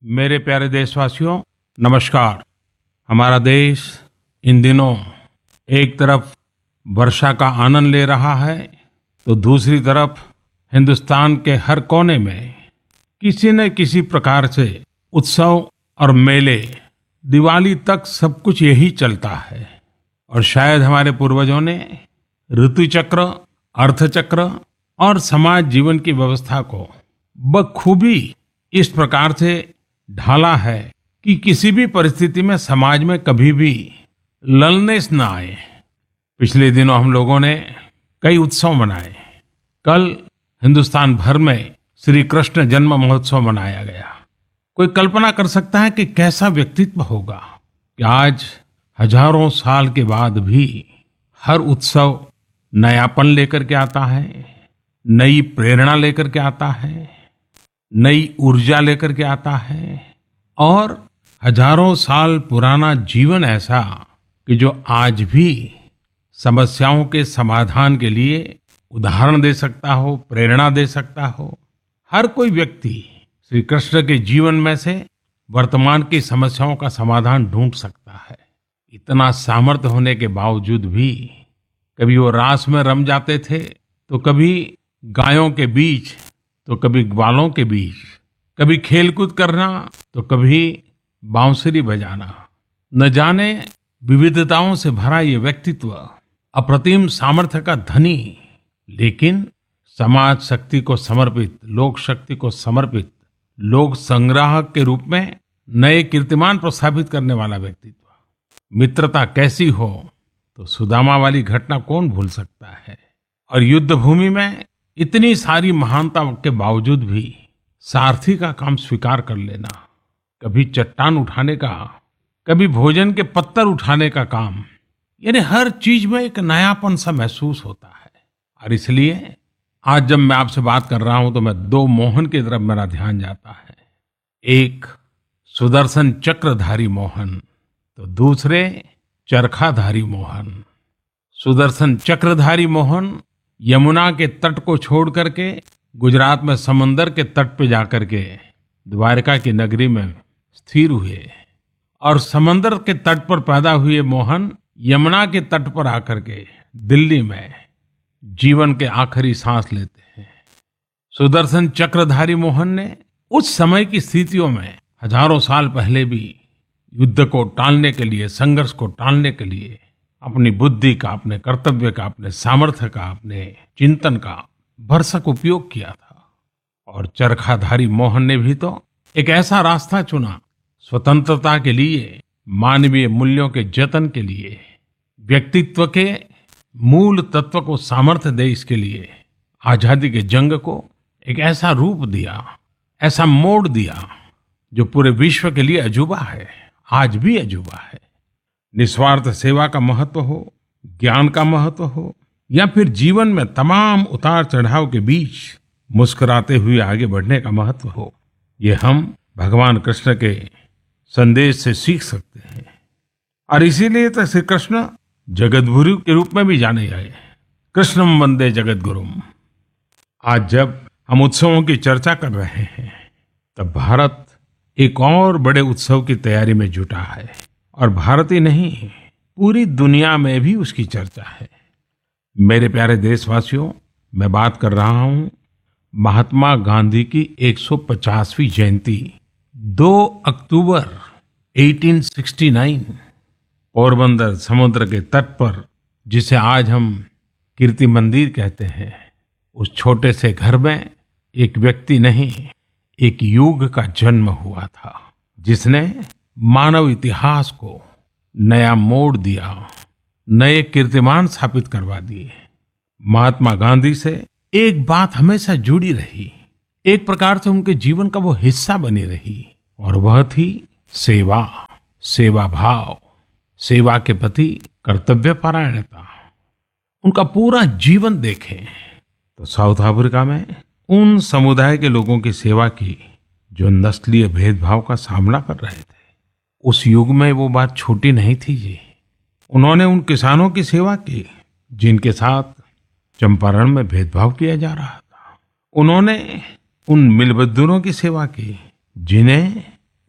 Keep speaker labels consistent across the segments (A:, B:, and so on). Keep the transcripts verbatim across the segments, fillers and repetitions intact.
A: मेरे प्यारे देशवासियों, नमस्कार। हमारा देश इन दिनों एक तरफ वर्षा का आनंद ले रहा है तो दूसरी तरफ हिंदुस्तान के हर कोने में किसी न किसी प्रकार से उत्सव और मेले, दिवाली तक सब कुछ यही चलता है। और शायद हमारे पूर्वजों ने ऋतु चक्र, अर्थ चक्र और समाज जीवन की व्यवस्था को बखूबी इस प्रकार से ढाला है कि किसी भी परिस्थिति में समाज में कभी भी ललनेस न आए। पिछले दिनों हम लोगों ने कई उत्सव मनाए। कल हिंदुस्तान भर में श्री कृष्ण जन्म महोत्सव मनाया गया। कोई कल्पना कर सकता है कि कैसा व्यक्तित्व होगा कि आज हजारों साल के बाद भी हर उत्सव नयापन लेकर के आता है, नई प्रेरणा लेकर के आता है, नई ऊर्जा लेकर के आता है और हजारों साल पुराना जीवन ऐसा कि जो आज भी समस्याओं के समाधान के लिए उदाहरण दे सकता हो, प्रेरणा दे सकता हो। हर कोई व्यक्ति श्री कृष्ण के जीवन में से वर्तमान की समस्याओं का समाधान ढूंढ सकता है। इतना सामर्थ्य होने के बावजूद भी कभी वो रास में रम जाते थे तो कभी गायों के बीच तो कभी ग्वालों के बीच, कभी खेलकूद करना तो कभी बांसुरी बजाना। न जाने विविधताओं से भरा ये व्यक्तित्व अप्रतिम सामर्थ्य का धनी, लेकिन समाज शक्ति को समर्पित, लोक शक्ति को समर्पित, लोक संग्राहक के रूप में नए कीर्तिमान प्रस्थापित करने वाला व्यक्तित्व। मित्रता कैसी हो तो सुदामा वाली घटना कौन भूल सकता है। और युद्ध भूमि में इतनी सारी महानता के बावजूद भी सारथी का काम स्वीकार कर लेना, कभी चट्टान उठाने का, कभी भोजन के पत्थर उठाने का काम, यानी हर चीज में एक नयापन सा महसूस होता है। और इसलिए आज जब मैं आपसे बात कर रहा हूं तो मैं दो मोहन की तरफ मेरा ध्यान जाता है। एक सुदर्शन चक्रधारी मोहन तो दूसरे चरखाधारी मोहन। सुदर्शन चक्रधारी मोहन यमुना के तट को छोड़ करके गुजरात में समंदर के तट पे जाकर के द्वारका की नगरी में स्थिर हुए और समंदर के तट पर पैदा हुए मोहन यमुना के तट पर आकर के दिल्ली में जीवन के आखिरी सांस लेते हैं। सुदर्शन चक्रधारी मोहन ने उस समय की स्थितियों में हजारों साल पहले भी युद्ध को टालने के लिए, संघर्ष को टालने के लिए अपनी बुद्धि का, अपने कर्तव्य का, अपने सामर्थ्य का, अपने चिंतन का भरसक उपयोग किया था। और चरखाधारी मोहन ने भी तो एक ऐसा रास्ता चुना, स्वतंत्रता के लिए, मानवीय मूल्यों के जतन के लिए, व्यक्तित्व के मूल तत्व को सामर्थ्य दे, इसके लिए आजादी के जंग को एक ऐसा रूप दिया, ऐसा मोड़ दिया जो पूरे विश्व के लिए अजूबा है, आज भी अजूबा है। निस्वार्थ सेवा का महत्व हो, ज्ञान का महत्व हो या फिर जीवन में तमाम उतार चढ़ाव के बीच मुस्कुराते हुए आगे बढ़ने का महत्व हो, ये हम भगवान कृष्ण के संदेश से सीख सकते हैं। और इसीलिए तो श्री कृष्ण जगतगुरु के रूप में भी जाने जाए। कृष्णम वंदे जगतगुरुम। आज जब हम उत्सवों की चर्चा कर रहे हैं तब भारत एक और बड़े उत्सव की तैयारी में जुटा है। और भारत ही नहीं, पूरी दुनिया में भी उसकी चर्चा है। मेरे प्यारे देशवासियों, मैं बात कर रहा हूं महात्मा गांधी की एक सौ पचासवीं जयंती दो अक्टूबर अठारह सौ उनहत्तर पोरबंदर समुद्र के तट पर, जिसे आज हम कीर्ति मंदिर कहते हैं, उस छोटे से घर में एक व्यक्ति नहीं, एक युग का जन्म हुआ था जिसने मानव इतिहास को नया मोड़ दिया, नए कीर्तिमान स्थापित करवा दिए। महात्मा गांधी से एक बात हमेशा जुड़ी रही, एक प्रकार से उनके जीवन का वो हिस्सा बनी रही, और वह थी सेवा, सेवा भाव, सेवा के प्रति कर्तव्य परायणता। उनका पूरा जीवन देखें तो साउथ अफ्रीका में उन समुदाय के लोगों की सेवा की जो नस्लीय भेदभाव का सामना कर रहे थे। उस युग में वो बात छोटी नहीं थी जी। उन्होंने उन किसानों की सेवा की जिनके साथ चंपारण में भेदभाव किया जा रहा था। उन्होंने उन मिल मजदूरों की सेवा की जिन्हें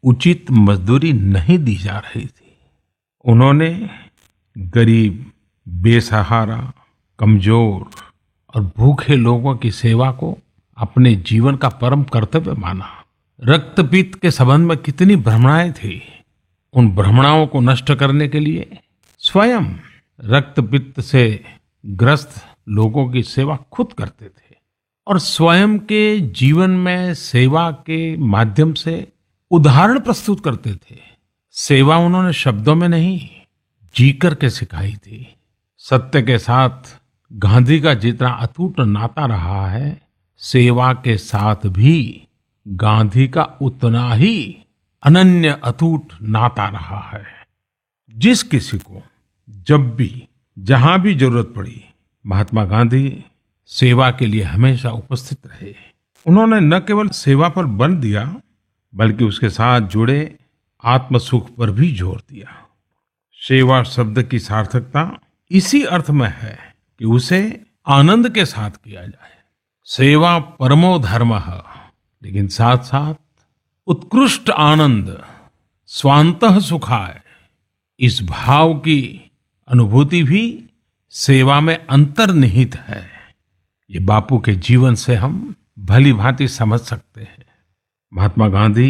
A: उचित मजदूरी नहीं दी जा रही थी। उन्होंने गरीब, बेसहारा, कमजोर और भूखे लोगों की सेवा को अपने जीवन का परम कर्तव्य माना। रक्तपित्त के संबंध में कितनी भ्रमणाएं थी, उन भ्रमणाओं को नष्ट करने के लिए स्वयं रक्तपित्त से ग्रस्त लोगों की सेवा खुद करते थे और स्वयं के जीवन में सेवा के माध्यम से उदाहरण प्रस्तुत करते थे। सेवा उन्होंने शब्दों में नहीं, जी करके सिखाई थी। सत्य के साथ गांधी का जितना अटूट नाता रहा है, सेवा के साथ भी गांधी का उतना ही अनन्य अटूट नाता रहा है। जिस किसी को जब भी जहां भी जरूरत पड़ी, महात्मा गांधी सेवा के लिए हमेशा उपस्थित रहे। उन्होंने न केवल सेवा पर बल दिया, बल्कि उसके साथ जुड़े आत्म सुख पर भी जोर दिया। सेवा शब्द की सार्थकता इसी अर्थ में है कि उसे आनंद के साथ किया जाए। सेवा परमो धर्मः, लेकिन साथ साथ उत्कृष्ट आनंद, स्वांतः सुखाय, इस भाव की अनुभूति भी सेवा में अंतर्निहित है। ये बापू के जीवन से हम भली भांति समझ सकते हैं। महात्मा गांधी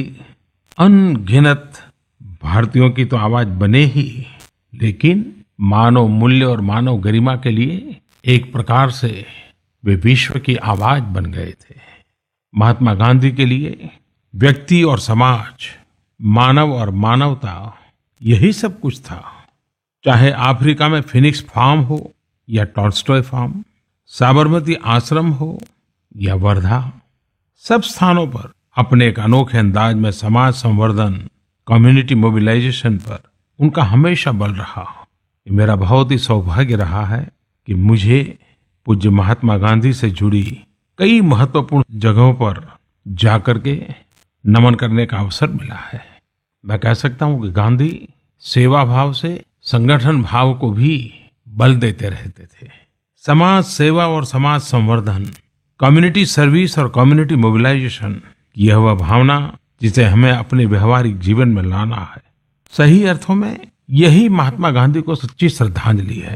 A: अनगिनत भारतीयों की तो आवाज बने ही, लेकिन मानव मूल्य और मानव गरिमा के लिए एक प्रकार से वे विश्व की आवाज बन गए थे। महात्मा गांधी के लिए व्यक्ति और समाज, मानव और मानवता, यही सब कुछ था। चाहे अफ्रीका में फिनिक्स फार्म हो या टॉल्स्टॉय फार्म, साबरमती आश्रम हो या वर्धा, सब स्थानों पर अपने एक अनोखे अंदाज में समाज संवर्धन, कम्युनिटी मोबिलाइजेशन पर उनका हमेशा बल रहा। ये मेरा बहुत ही सौभाग्य रहा है कि मुझे पूज्य महात्मा गांधी से जुड़ी कई महत्वपूर्ण जगहों पर जाकर के नमन करने का अवसर मिला है। मैं कह सकता हूं कि गांधी सेवा भाव से संगठन भाव को भी बल देते रहते थे। समाज सेवा और समाज संवर्धन, कम्युनिटी सर्विस और कम्युनिटी मोबिलाइजेशन, यह वह भावना जिसे हमें अपने व्यवहारिक जीवन में लाना है। सही अर्थों में यही महात्मा गांधी को सच्ची श्रद्धांजलि है,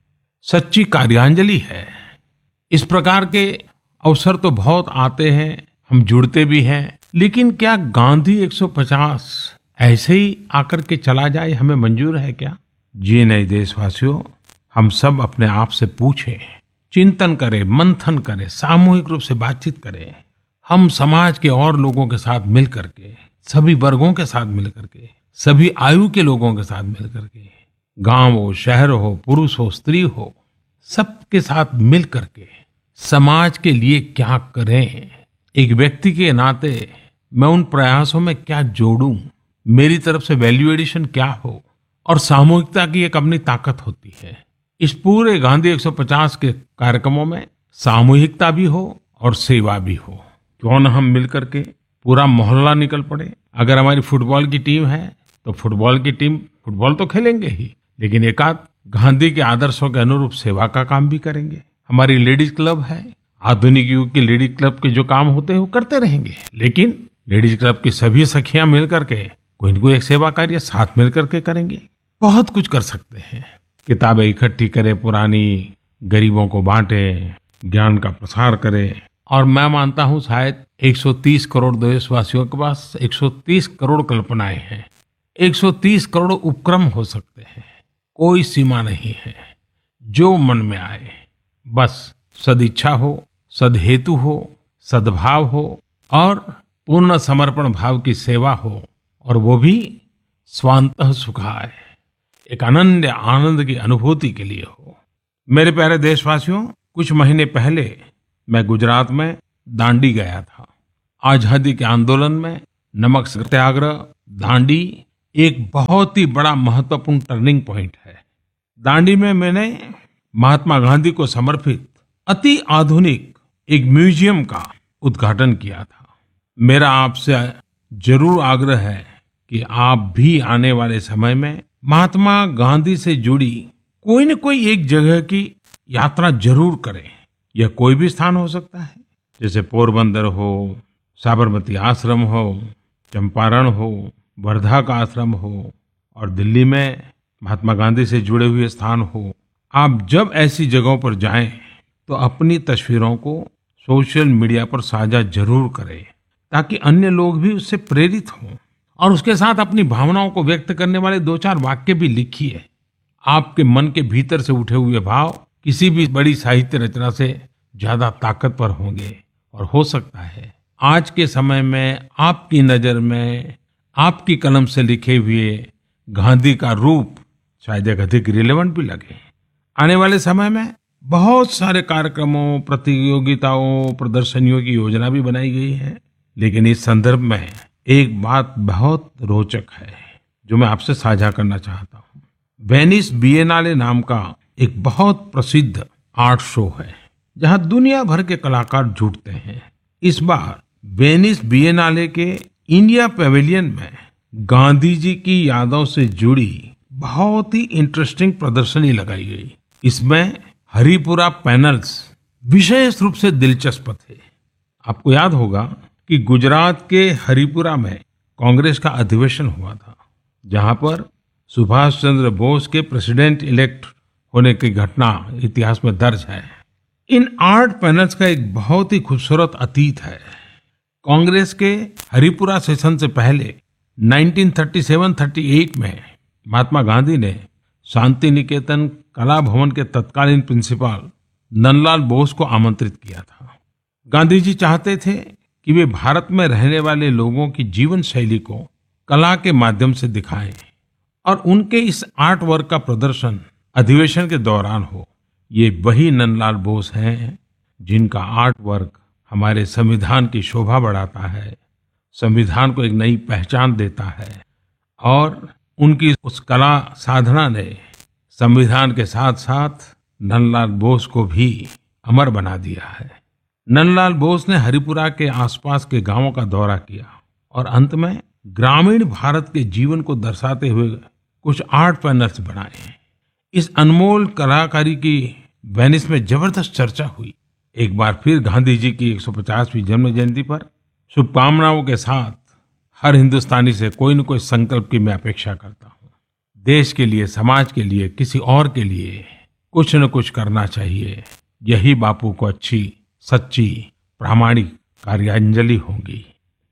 A: सच्ची कार्यांजलि है। इस प्रकार के अवसर तो बहुत आते हैं, हम जुड़ते भी हैं, लेकिन क्या गांधी एक सौ पचास ऐसे ही आकर के चला जाए हमें मंजूर है क्या? जी नहीं देशवासियों, हम सब अपने आप से पूछें, चिंतन करें, मंथन करें, सामूहिक रूप से बातचीत करें। हम समाज के और लोगों के साथ मिल करके, सभी वर्गों के साथ मिल करके, सभी आयु के लोगों के साथ मिल करके, गांव हो, शहर हो, पुरुष हो, स्त्री हो, सबके साथ मिल करके समाज के लिए क्या करें, एक व्यक्ति के नाते मैं उन प्रयासों में क्या जोड़ूं, मेरी तरफ से वैल्यू एडिशन क्या हो, और सामूहिकता की एक अपनी ताकत होती है। इस पूरे गांधी एक सौ पचास के कार्यक्रमों में सामूहिकता भी हो और सेवा भी हो। क्यों न हम मिलकर के पूरा मोहल्ला निकल पड़े। अगर हमारी फुटबॉल की टीम है तो फुटबॉल की टीम फुटबॉल तो खेलेंगे ही, लेकिन एक आध गांधी के आदर्शों के अनुरूप सेवा का काम भी करेंगे। हमारी लेडीज क्लब है, आधुनिक युग की लेडीज क्लब के जो काम होते हैं वो करते रहेंगे, लेकिन लेडीज क्लब की सभी सखियां मिलकर के कोई न कोई एक सेवा कार्य साथ मिलकर के करेंगे। बहुत कुछ कर सकते हैं। किताबें इकट्ठी करें, पुरानी, गरीबों को बांटें, ज्ञान का प्रसार करें। और मैं मानता हूं शायद एक सौ तीस करोड़ देशवासियों के पास एक सौ तीस करोड़ कल्पनाएं हैं, एक सौ तीस करोड़ उपक्रम हो सकते हैं। कोई सीमा नहीं है, जो मन में आए, बस सदिच्छा हो, सदहेतु हो, सद्भाव हो और पूर्ण समर्पण भाव की सेवा हो, और वो भी स्वांतः सुखाय, एक अनन्य आनंद की अनुभूति के लिए हो। मेरे प्यारे देशवासियों, कुछ महीने पहले मैं गुजरात में दांडी गया था। आजादी के आंदोलन में नमक सत्याग्रह, दांडी एक बहुत ही बड़ा महत्वपूर्ण टर्निंग पॉइंट है। दांडी में मैंने महात्मा गांधी को समर्पित अति आधुनिक एक म्यूजियम का उद्घाटन किया था। मेरा आपसे जरूर आग्रह है कि आप भी आने वाले समय में महात्मा गांधी से जुड़ी कोई न कोई एक जगह की यात्रा जरूर करें। यह कोई भी स्थान हो सकता है, जैसे पोरबंदर हो, साबरमती आश्रम हो, चंपारण हो, वर्धा का आश्रम हो और दिल्ली में महात्मा गांधी से जुड़े हुए स्थान हो, आप जब ऐसी जगहों पर जाएं तो अपनी तस्वीरों को सोशल मीडिया पर साझा जरूर करें, ताकि अन्य लोग भी उससे प्रेरित हों। और उसके साथ अपनी भावनाओं को व्यक्त करने वाले दो चार वाक्य भी लिखिए। आपके मन के भीतर से उठे हुए भाव किसी भी बड़ी साहित्य रचना से ज्यादा ताकतवर होंगे। और हो सकता है आज के समय में आपकी नजर में आपकी कलम से लिखे हुए गांधी का रूप शायद एक अधिक रिलेवेंट भी लगे। आने वाले समय में बहुत सारे कार्यक्रमों, प्रतियोगिताओं, प्रदर्शनियों की योजना भी बनाई गई है। लेकिन इस संदर्भ में एक बात बहुत रोचक है जो मैं आपसे साझा करना चाहता हूँ। वेनिस बिएनाले नाम का एक बहुत प्रसिद्ध आर्ट शो है जहाँ दुनिया भर के कलाकार जुटते हैं। इस बार वेनिस बिएनाले के इंडिया पेविलियन में गांधी जी की यादों से जुड़ी बहुत ही इंटरेस्टिंग प्रदर्शनी लगाई गई। इसमें हरिपुरा पैनल्स विशेष रूप से दिलचस्प थे। आपको याद होगा कि गुजरात के हरिपुरा में कांग्रेस का अधिवेशन हुआ था, जहां पर सुभाष चंद्र बोस के प्रेसिडेंट इलेक्ट होने की घटना इतिहास में दर्ज है। इन आर्ट पैनल्स का एक बहुत ही खूबसूरत अतीत है। कांग्रेस के हरिपुरा सेशन से पहले nineteen thirty seven thirty eight में महात्मा गांधी ने शांति निकेतन कला भवन के तत्कालीन प्रिंसिपल नंदलाल बोस को आमंत्रित किया था। गांधी जी चाहते थे कि वे भारत में रहने वाले लोगों की जीवन शैली को कला के माध्यम से दिखाएं और उनके इस आर्ट वर्क का प्रदर्शन अधिवेशन के दौरान हो। ये वही नंदलाल बोस हैं जिनका आर्ट वर्क हमारे संविधान की शोभा बढ़ाता है, संविधान को एक नई पहचान देता है और उनकी उस कला साधना ने संविधान के साथ साथ नंदलाल बोस को भी अमर बना दिया है। नंदलाल बोस ने हरिपुरा के आसपास के गांवों का दौरा किया और अंत में ग्रामीण भारत के जीवन को दर्शाते हुए कुछ आर्ट पैनल्स बनाए। इस अनमोल कलाकारी की वेनिस में जबरदस्त चर्चा हुई। एक बार फिर गांधी जी की एक सौ पचासवीं जन्म जयंती पर शुभकामनाओं के साथ हर हिंदुस्तानी से कोई न कोई संकल्प की मैं अपेक्षा करता हूँ। देश के लिए, समाज के लिए, किसी और के लिए कुछ न कुछ करना चाहिए। यही बापू को अच्छी, सच्ची, प्रामाणिक कार्यांजलि होगी।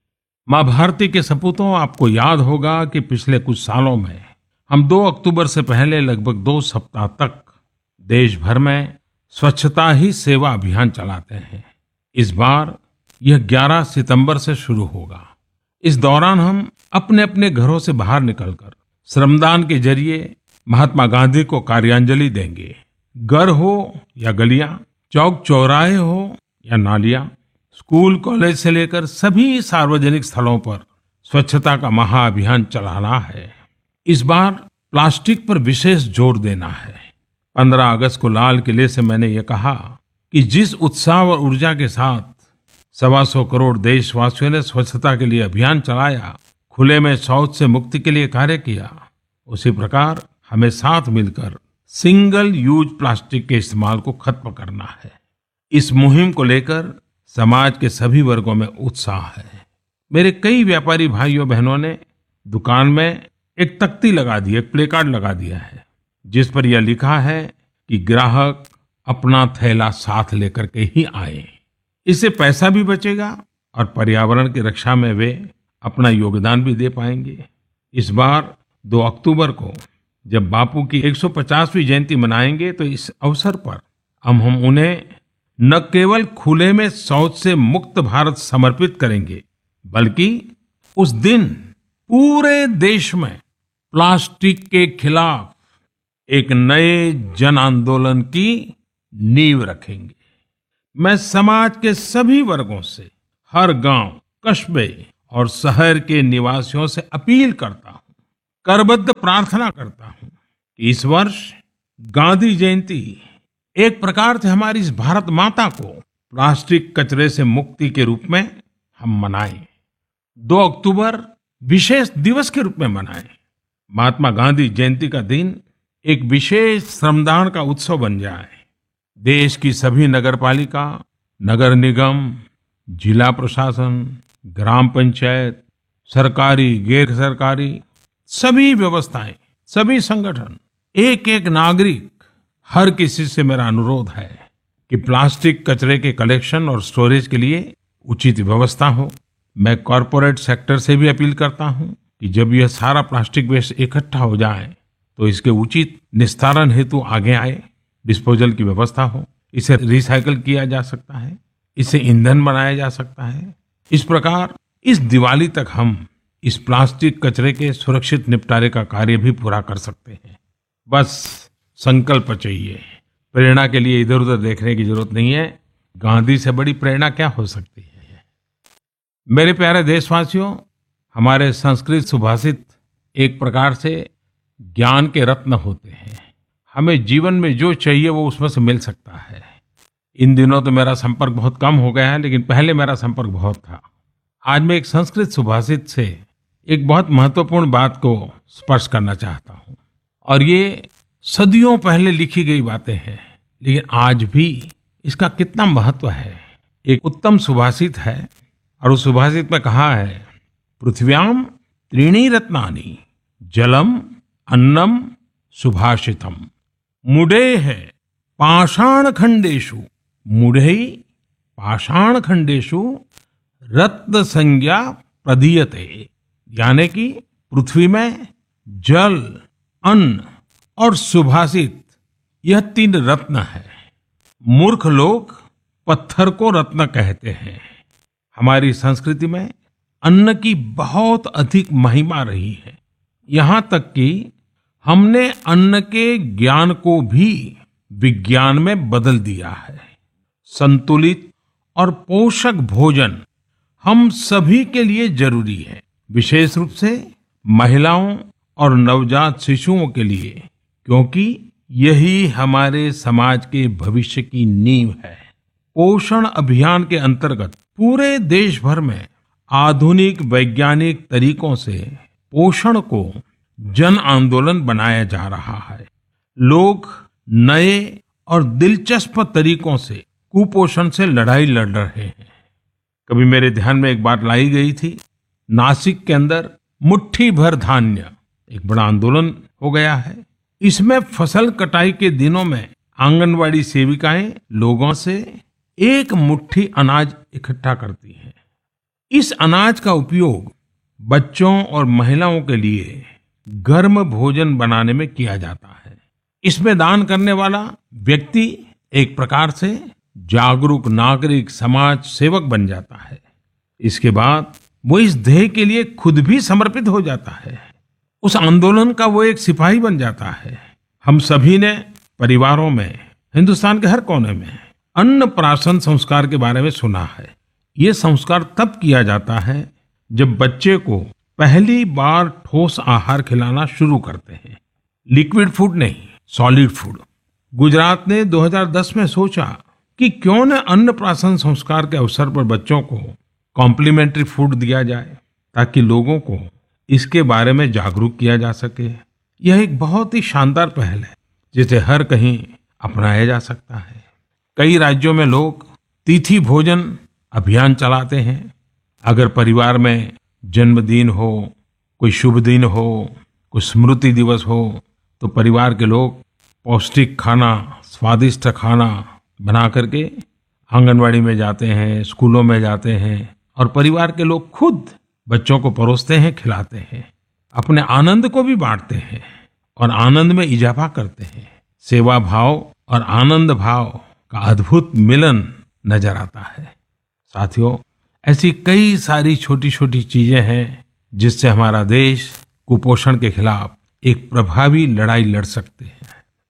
A: माँ भारती के सपूतों, आपको याद होगा कि पिछले कुछ सालों में हम दो अक्टूबर से पहले लगभग दो सप्ताह तक देश भर में स्वच्छता ही सेवा अभियान चलाते हैं। इस बार यह ग्यारह सितंबर से शुरू होगा। इस दौरान हम अपने अपने घरों से बाहर निकलकर श्रमदान के जरिए महात्मा गांधी को कार्यांजलि देंगे। घर हो या गलियां, चौक चौराहे हो या नालियां, स्कूल कॉलेज से लेकर सभी सार्वजनिक स्थलों पर स्वच्छता का महाअभियान चलाना है। इस बार प्लास्टिक पर विशेष जोर देना है। पंद्रह अगस्त को लाल किले से मैंने ये कहा कि जिस उत्साह और ऊर्जा के साथ सवा सौ करोड़ देशवासियों ने स्वच्छता के लिए अभियान चलाया, खुले में शौच से मुक्ति के लिए कार्य किया, उसी प्रकार हमें साथ मिलकर सिंगल यूज प्लास्टिक के इस्तेमाल को खत्म करना है। इस मुहिम को लेकर समाज के सभी वर्गों में उत्साह है। मेरे कई व्यापारी भाइयों बहनों ने दुकान में एक तख्ती लगा दी, एक प्ले कार्ड लगा दिया है, जिस पर यह लिखा है कि ग्राहक अपना थैला साथ लेकर के ही आए। इससे पैसा भी बचेगा और पर्यावरण की रक्षा में वे अपना योगदान भी दे पाएंगे। इस बार दो अक्टूबर को जब बापू की एक सौ पचासवीं जयंती मनाएंगे तो इस अवसर पर हम हम उन्हें न केवल खुले में शौच से मुक्त भारत समर्पित करेंगे, बल्कि उस दिन पूरे देश में प्लास्टिक के खिलाफ एक नए जन आंदोलन की नींव रखेंगे। मैं समाज के सभी वर्गों से, हर गांव, कस्बे और शहर के निवासियों से अपील करता हूं, करबद्ध प्रार्थना करता हूं कि इस वर्ष गांधी जयंती एक प्रकार से हमारी इस भारत माता को प्लास्टिक कचरे से मुक्ति के रूप में हम मनाएं। दो अक्टूबर विशेष दिवस के रूप में मनाएं। महात्मा गांधी जयंती का दिन एक विशेष श्रमदान का उत्सव बन जाए। देश की सभी नगरपालिका, नगर निगम, जिला प्रशासन, ग्राम पंचायत, सरकारी, गैर सरकारी सभी व्यवस्थाएं, सभी संगठन, एक एक नागरिक, हर किसी से मेरा अनुरोध है कि प्लास्टिक कचरे के कलेक्शन और स्टोरेज के लिए उचित व्यवस्था हो। मैं कॉरपोरेट सेक्टर से भी अपील करता हूं कि जब यह सारा प्लास्टिक वेस्ट इकट्ठा हो जाए तो इसके उचित निस्तारण हेतु आगे आए, डिस्पोजल की व्यवस्था हो। इसे रिसाइकल किया जा सकता है, इसे ईंधन बनाया जा सकता है। इस प्रकार इस दिवाली तक हम इस प्लास्टिक कचरे के सुरक्षित निपटारे का कार्य भी पूरा कर सकते हैं। बस संकल्प चाहिए। प्रेरणा के लिए इधर उधर देखने की जरूरत नहीं है। गांधी से बड़ी प्रेरणा क्या हो सकती है। मेरे प्यारे देशवासियों, हमारे संस्कृत सुभाषित एक प्रकार से ज्ञान के रत्न होते हैं। हमें जीवन में जो चाहिए वो उसमें से मिल सकता है। इन दिनों तो मेरा संपर्क बहुत कम हो गया है, लेकिन पहले मेरा संपर्क बहुत था। आज मैं एक संस्कृत सुभाषित से एक बहुत महत्वपूर्ण बात को स्पर्श करना चाहता हूँ। और ये सदियों पहले लिखी गई बातें हैं, लेकिन आज भी इसका कितना महत्व है। एक उत्तम सुभाषित है और उस सुभाषित में कहा है, पृथ्व्याम त्रीणि रत्नानि जलम अन्नम सुभाषितम मुडे है पाषाण खंडेशु मुढ़े पाषाण खंडेशु रत्न संज्ञा प्रदीयते। यानी कि पृथ्वी में जल, अन्न और सुभाषित यह तीन रत्न है। मूर्ख लोग पत्थर को रत्न कहते हैं। हमारी संस्कृति में अन्न की बहुत अधिक महिमा रही है। यहाँ तक कि हमने अन्न के ज्ञान को भी विज्ञान में बदल दिया है। संतुलित और पोषक भोजन हम सभी के लिए जरूरी है, विशेष रूप से महिलाओं और नवजात शिशुओं के लिए, क्योंकि यही हमारे समाज के भविष्य की नींव है। पोषण अभियान के अंतर्गत पूरे देश भर में आधुनिक वैज्ञानिक तरीकों से पोषण को जन आंदोलन बनाया जा रहा है। लोग नए और दिलचस्प तरीकों से कुपोषण से लड़ाई लड़ रहे हैं। कभी मेरे ध्यान में एक बात लाई गई थी। नासिक के अंदर मुट्ठी भर धान्य एक बड़ा आंदोलन हो गया है। इसमें फसल कटाई के दिनों में आंगनवाड़ी सेविकाएं लोगों से एक मुट्ठी अनाज इकट्ठा करती हैं। इस अनाज का उपयोग बच्चों और महिलाओं के लिए गर्म भोजन बनाने में किया जाता है। इसमें दान करने वाला व्यक्ति एक प्रकार से जागरूक नागरिक, समाज सेवक बन जाता है। इसके बाद वो इस ध्येय के लिए खुद भी समर्पित हो जाता है। उस आंदोलन का वो एक सिपाही बन जाता है। हम सभी ने परिवारों में, हिंदुस्तान के हर कोने में अन्नप्राशन संस्कार के बारे में सुना है। ये संस्कार तब किया जाता है जब बच्चे को पहली बार ठोस आहार खिलाना शुरू करते हैं। लिक्विड फूड नहीं, सॉलिड फूड। गुजरात ने दो हज़ार दस में सोचा कि क्यों न अन्नप्राशन संस्कार के अवसर पर बच्चों को कॉम्प्लीमेंट्री फूड दिया जाए, ताकि लोगों को इसके बारे में जागरूक किया जा सके। यह एक बहुत ही शानदार पहल है जिसे हर कहीं अपनाया जा सकता है। कई राज्यों में लोग तिथि भोजन अभियान चलाते हैं। अगर परिवार में जन्मदिन हो, कोई शुभ दिन हो, कोई स्मृति दिवस हो, तो परिवार के लोग पौष्टिक खाना, स्वादिष्ट खाना बना करके आंगनवाड़ी में जाते हैं, स्कूलों में जाते हैं और परिवार के लोग खुद बच्चों को परोसते हैं, खिलाते हैं। अपने आनंद को भी बांटते हैं और आनंद में इजाफा करते हैं। सेवा भाव और आनंद भाव का अद्भुत मिलन नजर आता है। साथियों, ऐसी कई सारी छोटी छोटी चीजें हैं जिससे हमारा देश कुपोषण के खिलाफ एक प्रभावी लड़ाई लड़ सकते हैं।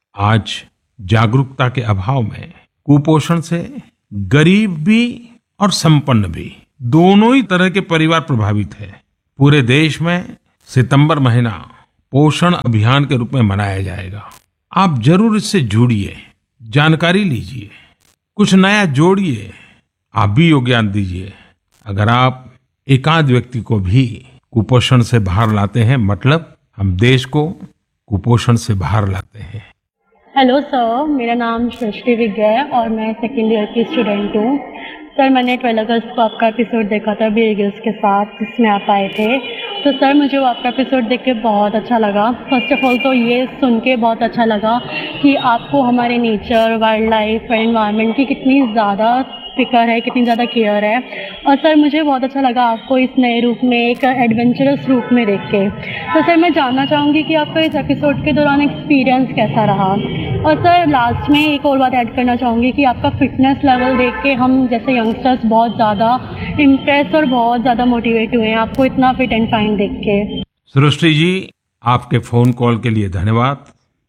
A: आज जागरूकता के अभाव में कुपोषण से गरीब भी और संपन्न भी दोनों ही तरह के परिवार प्रभावित है। पूरे देश में सितंबर महीना पोषण अभियान के रूप में मनाया जाएगा। आप जरूर इससे जुड़िए, जानकारी लीजिए, कुछ नया जोड़िए, आप भी योगदान दीजिए। अगर आप एकाध व्यक्ति को भी कुपोषण से बाहर लाते हैं, मतलब हम देश को कुपोषण से बाहर लाते हैं।
B: हेलो सर, मेरा नाम सृष्टि विज्ञा है और मैं सेकेंड ईयर की स्टूडेंट हूँ। सर मैंने ट्वेल्व अगस्त को आपका एपिसोड देखा था बियर ग्रिल्स के साथ, जिसमें आप आए थे। तो सर मुझे वो आपका एपिसोड देख के बहुत अच्छा लगा। फर्स्ट ऑफ ऑल तो ये सुन के बहुत अच्छा लगा कि आपको हमारे नेचर, वाइल्ड लाइफ, एनवायरनमेंट की कितनी ज़्यादा फिक्र है, कितनी ज़्यादा केयर है। और सर मुझे बहुत अच्छा लगा आपको इस नए रूप में, एक एडवेंचरस रूप में देख के। तो सर मैं जानना चाहूँगी कि आपका इस एपिसोड के दौरान एक्सपीरियंस कैसा रहा। और सर लास्ट में एक और बात ऐड करना चाहूँगी कि आपका फिटनेस लेवल देख के हम जैसे यंगस्टर्स बहुत ज़्यादा इम्प्रेस और बहुत ज़्यादा मोटिवेट हुए हैं आपको इतना फिट एंड फाइन देख के।
A: सृष्टि जी, आपके फोन कॉल के लिए धन्यवाद।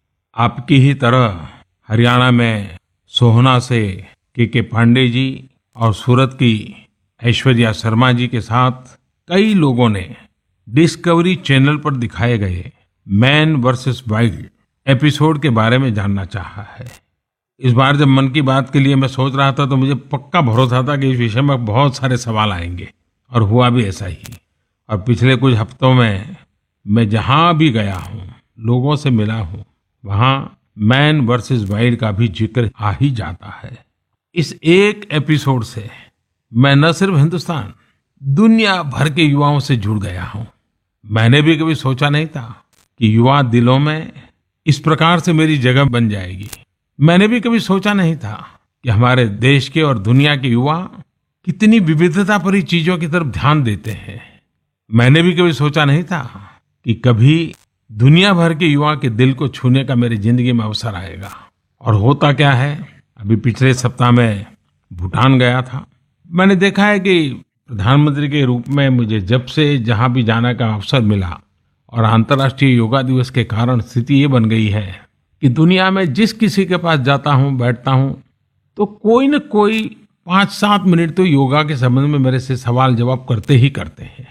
A: आपकी ही तरह हरियाणा में सोहना से के के पांडे जी और सूरत की ऐश्वर्या शर्मा जी के साथ कई लोगों ने डिस्कवरी चैनल पर दिखाए गए मैन वर्सेस वाइल्ड एपिसोड के बारे में जानना चाहा है। इस बार जब मन की बात के लिए मैं सोच रहा था तो मुझे पक्का भरोसा था कि इस विषय में बहुत सारे सवाल आएंगे, और हुआ भी ऐसा ही। और पिछले कुछ हफ्तों में मैं जहां भी गया हूं, लोगों से मिला हूं, वहां मैन वर्सेस वाइल्ड का भी जिक्र आ ही जाता है। इस एक एपिसोड से मैं न सिर्फ हिंदुस्तान, दुनिया भर के युवाओं से जुड़ गया हूं। मैंने भी कभी सोचा नहीं था कि युवा दिलों में इस प्रकार से मेरी जगह बन जाएगी। मैंने भी कभी सोचा नहीं था कि हमारे देश के और दुनिया के युवा कितनी विविधता भरी चीजों की तरफ ध्यान देते हैं। मैंने भी कभी सोचा नहीं था कि कभी दुनिया भर के युवा के दिल को छूने का मेरी जिंदगी में अवसर आएगा। और होता क्या है, अभी पिछले सप्ताह में भूटान गया था। मैंने देखा है कि प्रधानमंत्री के रूप में मुझे जब से जहां भी जाने का अवसर मिला, और अंतर्राष्ट्रीय योगा दिवस के कारण स्थिति ये बन गई है कि दुनिया में जिस किसी के पास जाता हूं, बैठता हूं, तो कोई न कोई पांच सात मिनट तो योगा के संबंध में मेरे से सवाल जवाब करते ही करते हैं।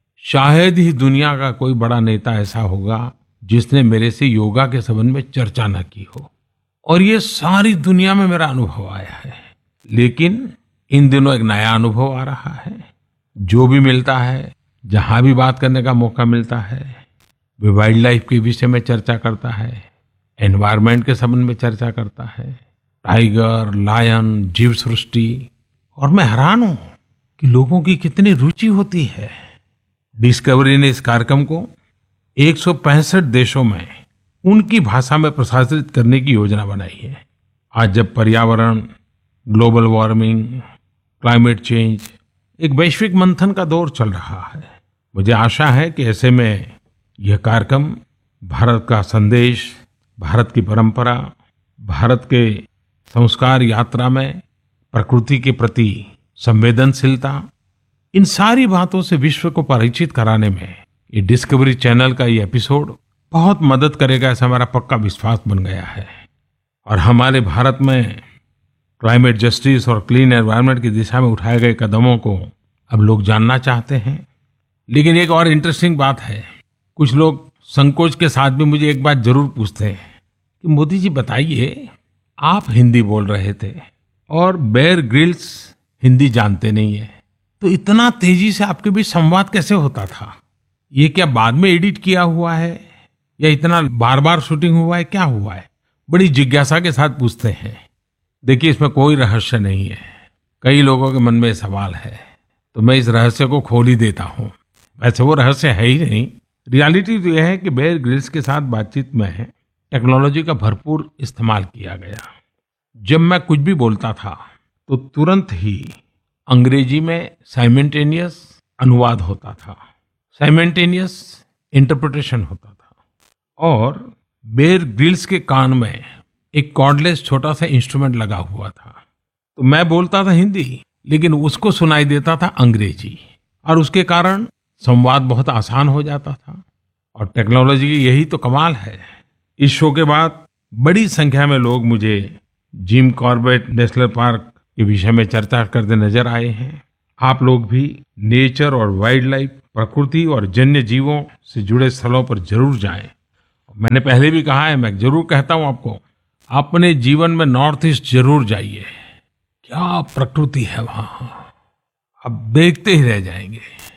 A: शायद ही दुनिया का कोई बड़ा नेता ऐसा होगा जिसने मेरे से योगा के संबंध में चर्चा न की हो। और ये सारी दुनिया में मेरा अनुभव आया है। लेकिन इन दिनों एक नया अनुभव आ रहा है। जो भी मिलता है, जहां भी बात करने का मौका मिलता है, वे वाइल्ड लाइफ के विषय में चर्चा करता है, एनवायरनमेंट के संबंध में चर्चा करता है, टाइगर, लायन, जीव सृष्टि। और मैं हैरान हूं कि लोगों की कितनी रुचि होती है। डिस्कवरी ने इस कार्यक्रम को एक सौ पैंसठ देशों में उनकी भाषा में प्रसारित करने की योजना बनाई है। आज जब पर्यावरण, ग्लोबल वार्मिंग, क्लाइमेट चेंज एक वैश्विक मंथन का दौर चल रहा है, मुझे आशा है कि ऐसे में यह कार्यक्रम भारत का संदेश, भारत की परंपरा, भारत के संस्कार यात्रा में प्रकृति के प्रति संवेदनशीलता, इन सारी बातों से विश्व को परिचित कराने में ये डिस्कवरी चैनल का ये एपिसोड बहुत मदद करेगा, ऐसा हमारा पक्का विश्वास बन गया है। और हमारे भारत में क्लाइमेट जस्टिस और क्लीन एनवायरनमेंट की दिशा में उठाए गए कदमों को अब लोग जानना चाहते हैं। लेकिन एक और इंटरेस्टिंग बात है, कुछ लोग संकोच के साथ भी मुझे एक बात जरूर पूछते हैं कि मोदी जी बताइए, आप हिंदी बोल रहे थे और बेयर ग्रिल्स हिंदी जानते नहीं है, तो इतना तेजी से आपके बीच संवाद कैसे होता था? ये क्या बाद में एडिट किया हुआ है या इतना बार बार शूटिंग हुआ है, क्या हुआ है? बड़ी जिज्ञासा के साथ पूछते हैं। देखिए, इसमें कोई रहस्य नहीं है। कई लोगों के मन में सवाल है, तो मैं इस रहस्य को खोल ही देता हूँ। वैसे वो रहस्य है ही नहीं। रियलिटी तो यह है कि बेयर ग्रिल्स के साथ बातचीत में टेक्नोलॉजी का भरपूर इस्तेमाल किया गया। जब मैं कुछ भी बोलता था तो तुरंत ही अंग्रेजी में साइमल्टेनियस अनुवाद होता था, साइमल्टेनियस इंटरप्रिटेशन होता था। और बेयर ग्रिल्स के कान में एक कॉर्डलेस छोटा सा इंस्ट्रूमेंट लगा हुआ था, तो मैं बोलता था हिंदी, लेकिन उसको सुनाई देता था अंग्रेजी, और उसके कारण संवाद बहुत आसान हो जाता था। और टेक्नोलॉजी की यही तो कमाल है। इस शो के बाद बड़ी संख्या में लोग मुझे जिम कॉर्बेट नेशनल पार्क के विषय में चर्चा करते नजर आए हैं। आप लोग भी नेचर और वाइल्ड लाइफ, प्रकृति और जन्य जीवों से जुड़े स्थलों पर जरूर जाएं। मैंने पहले भी कहा है, मैं जरूर कहता हूं आपको, अपने जीवन में नॉर्थ ईस्ट जरूर जाइए। क्या प्रकृति है वहां, आप देखते ही रह जाएंगे,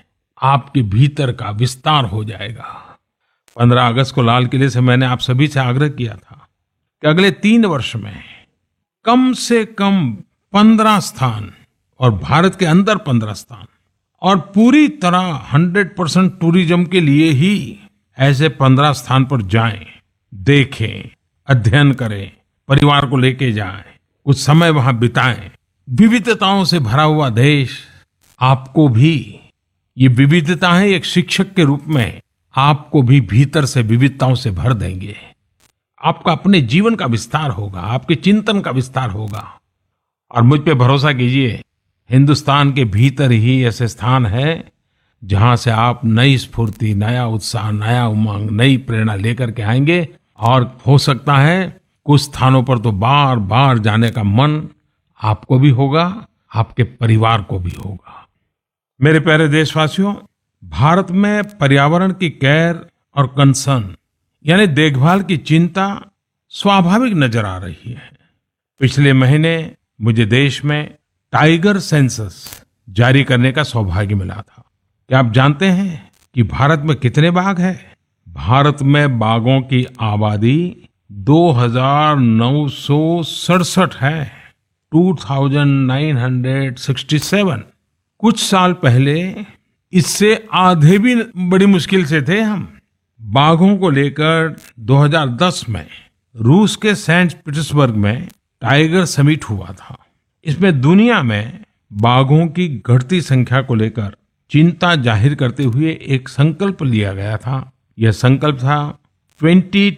A: आपके भीतर का विस्तार हो जाएगा। पंद्रह अगस्त को लाल किले से मैंने आप सभी से आग्रह किया था कि अगले तीन वर्ष में कम से कम पंद्रह स्थान और भारत के अंदर पंद्रह स्थान और पूरी तरह हंड्रेड परसेंट टूरिज्म के लिए ही ऐसे पंद्रह स्थान पर जाएं, देखें, अध्ययन करें, परिवार को लेके जाएं, कुछ समय वहां बिताएं। विविधताओं से भरा हुआ देश आपको भी, ये विविधताएं एक शिक्षक के रूप में आपको भी भीतर से विविधताओं से भर देंगे। आपका अपने जीवन का विस्तार होगा, आपके चिंतन का विस्तार होगा। और मुझ पे भरोसा कीजिए, हिंदुस्तान के भीतर ही ऐसे स्थान है जहां से आप नई स्फूर्ति, नया उत्साह, नया उमंग, नई प्रेरणा लेकर के आएंगे। और हो सकता है कुछ स्थानों पर तो बार बार जाने का मन आपको भी होगा, आपके परिवार को भी होगा। मेरे प्यारे देशवासियों, भारत में पर्यावरण की केयर और कंसर्न यानी देखभाल की चिंता स्वाभाविक नजर आ रही है। पिछले महीने मुझे देश में टाइगर सेंसस जारी करने का सौभाग्य मिला था। क्या आप जानते हैं कि भारत में कितने बाघ हैं? भारत में बाघों की आबादी दो हजार नौ सौ सड़सठ है, दो हज़ार नौ सौ सरसठ। कुछ साल पहले इससे आधे भी बड़ी मुश्किल से थे हम। बाघों को लेकर दो हज़ार दस में रूस के सेंट पीटर्सबर्ग में टाइगर समिट हुआ था। इसमें दुनिया में बाघों की घटती संख्या को लेकर चिंता जाहिर करते हुए एक संकल्प लिया गया था। यह संकल्प था दो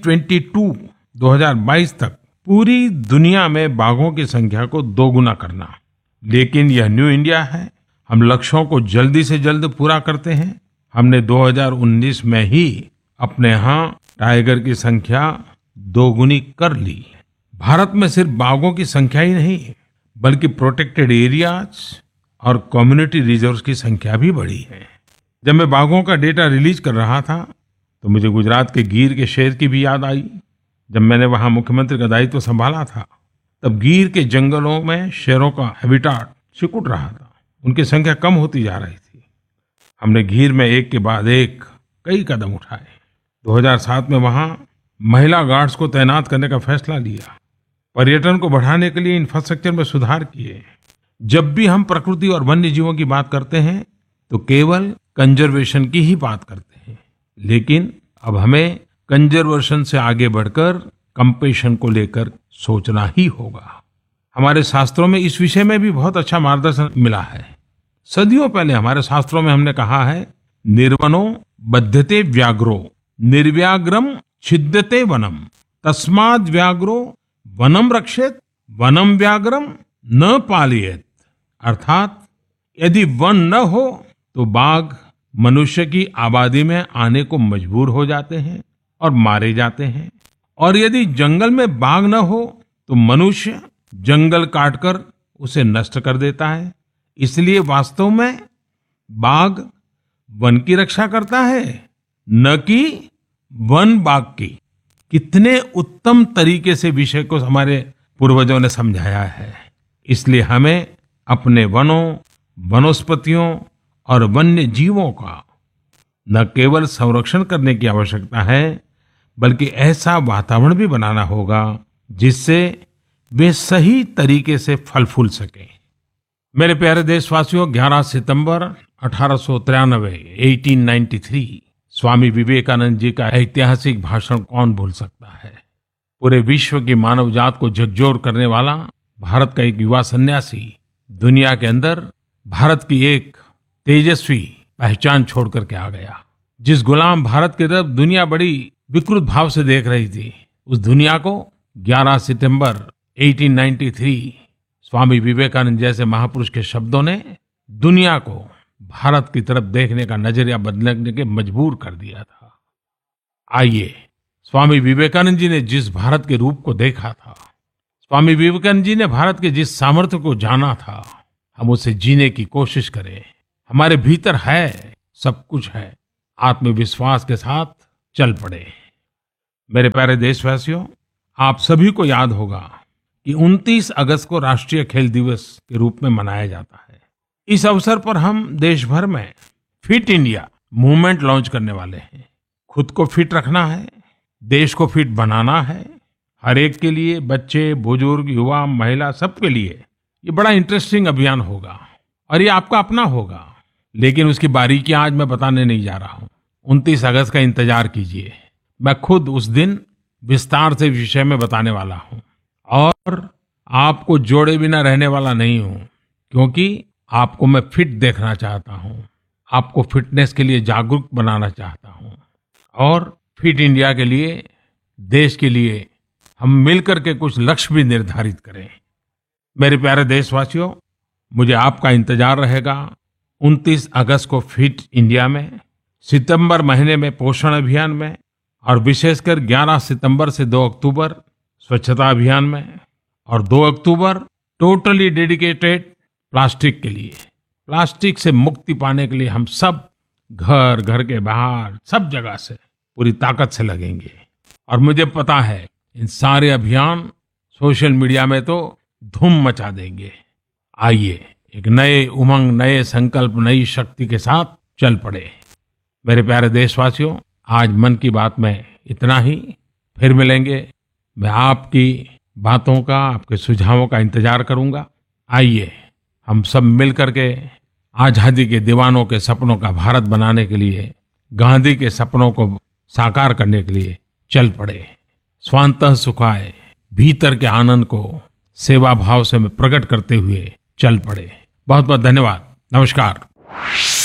A: हज़ार बाईस तक पूरी दुनिया में बाघों की संख्या को दोगुना करना। लेकिन यह न्यू इंडिया है, हम लक्ष्यों को जल्दी से जल्द पूरा करते हैं। हमने दो हज़ार उन्नीस में ही अपने यहाँ टाइगर की संख्या दोगुनी कर ली। भारत में सिर्फ बाघों की संख्या ही नहीं बल्कि प्रोटेक्टेड एरियाज और कम्युनिटी रिजर्व्स की संख्या भी बढ़ी है। जब मैं बाघों का डेटा रिलीज कर रहा था तो मुझे गुजरात के गिर के शेर की भी याद आई। जब मैंने वहां मुख्यमंत्री का दायित्व संभाला था तब गिर के जंगलों में शेरों का हैबिटाट सिकुड़ रहा था, उनकी संख्या कम होती जा रही थी। हमने गिर में एक के बाद एक कई कदम उठाए। दो हज़ार सात में वहां महिला गार्ड्स को तैनात करने का फैसला लिया। पर्यटन को बढ़ाने के लिए इंफ्रास्ट्रक्चर में सुधार किए। जब भी हम प्रकृति और वन्य जीवों की बात करते हैं तो केवल कंजर्वेशन की ही बात करते हैं, लेकिन अब हमें कंजर्वेशन से आगे बढ़कर कंपेशन को लेकर सोचना ही होगा। हमारे शास्त्रों में इस विषय में भी बहुत अच्छा मार्गदर्शन मिला है। सदियों पहले हमारे शास्त्रों में हमने कहा है, निर्वनो बध्यते व्याघ्रो निर्व्याघ्रम छिद्यते वनम तस्माद् व्याघ्रो वनम रक्षेत वनम व्याघ्रम न पालयेत। अर्थात यदि वन न हो तो बाघ मनुष्य की आबादी में आने को मजबूर हो जाते हैं और मारे जाते हैं, और यदि जंगल में बाघ न हो तो मनुष्य जंगल काटकर उसे नष्ट कर देता है। इसलिए वास्तव में बाघ वन की रक्षा करता है, न कि वन बाघ की। कितने उत्तम तरीके से विषय को हमारे पूर्वजों ने समझाया है। इसलिए हमें अपने वनों, वनस्पतियों और वन्य जीवों का न केवल संरक्षण करने की आवश्यकता है बल्कि ऐसा वातावरण भी बनाना होगा जिससे वे सही तरीके से फल फूल सकें। मेरे प्यारे देशवासियों, ग्यारह सितंबर अठारह सौ तिरानवे अठारह सौ तिरानवे स्वामी विवेकानंद जी का ऐतिहासिक भाषण कौन भूल सकता है। पूरे विश्व की मानव जात को झकझोर करने वाला भारत का एक युवा सन्यासी दुनिया के अंदर भारत की एक तेजस्वी पहचान छोड़ करके आ गया। जिस गुलाम भारत की तरफ दुनिया बड़ी विकृत भाव से देख रही थी, उस दुनिया को ग्यारह सितंबर अठारह सौ तिरानवे स्वामी विवेकानंद जैसे महापुरुष के शब्दों ने दुनिया को भारत की तरफ देखने का नजरिया बदलने के मजबूर कर दिया था। आइए, स्वामी विवेकानंद जी ने जिस भारत के रूप को देखा था, स्वामी विवेकानंद जी ने भारत के जिस सामर्थ्य को जाना था, हम उसे जीने की कोशिश करें। हमारे भीतर है, सब कुछ है, आत्मविश्वास के साथ चल पड़े। मेरे प्यारे देशवासियों, आप सभी को याद होगा कि उनतीस अगस्त को राष्ट्रीय खेल दिवस के रूप में मनाया जाता है। इस अवसर पर हम देश भर में फिट इंडिया मूवमेंट लॉन्च करने वाले हैं। खुद को फिट रखना है, देश को फिट बनाना है। हर एक के लिए, बच्चे, बुजुर्ग, युवा, महिला, सबके लिए ये बड़ा इंटरेस्टिंग अभियान होगा। और ये आपका अपना होगा, लेकिन उसकी बारीकियां आज मैं बताने नहीं जा रहा हूं। उनतीस अगस्त का इंतजार कीजिए, मैं खुद उस दिन विस्तार से विषय में बताने वाला हूं और आपको जोड़े बिना रहने वाला नहीं हूं, क्योंकि आपको मैं फिट देखना चाहता हूं, आपको फिटनेस के लिए जागरूक बनाना चाहता हूं और फिट इंडिया के लिए, देश के लिए हम मिलकर के कुछ लक्ष्य भी निर्धारित करें। मेरे प्यारे देशवासियों, मुझे आपका इंतजार रहेगा उनतीस अगस्त को फिट इंडिया में, सितंबर महीने में पोषण अभियान में और विशेषकर ग्यारह सितंबर से दो अक्टूबर स्वच्छता अभियान में और दो अक्टूबर टोटली डेडिकेटेड प्लास्टिक के लिए। प्लास्टिक से मुक्ति पाने के लिए हम सब घर, घर के बाहर, सब जगह से पूरी ताकत से लगेंगे और मुझे पता है इन सारे अभियान सोशल मीडिया में तो धूम मचा देंगे। आइए एक नए उमंग, नए संकल्प, नई शक्ति के साथ चल पड़े। मेरे प्यारे देशवासियों, आज मन की बात में इतना ही। फिर मिलेंगे। मैं आपकी बातों का, आपके सुझावों का इंतजार करूंगा। आइए हम सब मिल करके आजादी के दीवानों के सपनों का भारत बनाने के लिए, गांधी के सपनों को साकार करने के लिए चल पड़े। स्वांतः सुखाय, भीतर के आनंद को सेवा भाव से मैं प्रकट करते हुए चल पड़े। बहुत बहुत धन्यवाद। नमस्कार।